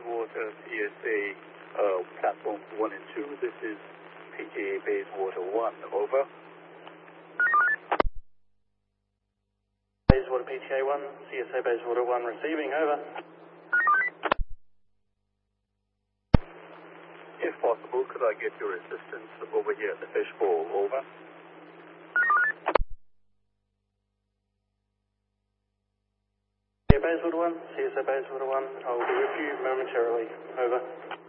Bayswater, CSA, platform 1 and 2. This is PGA Bayswater 1, over. Bayswater PTA 1, CSA Bayswater 1 receiving, over. If possible, could I get your assistance over here at the fishbowl, over? Bayswater 1, CSA Bayswater 1, I will be with you momentarily, over.